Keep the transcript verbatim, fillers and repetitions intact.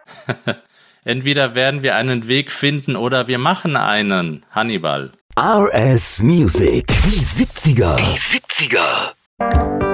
Entweder werden wir einen Weg finden oder wir machen einen, Hannibal. R S Music. Die siebziger. Die siebziger.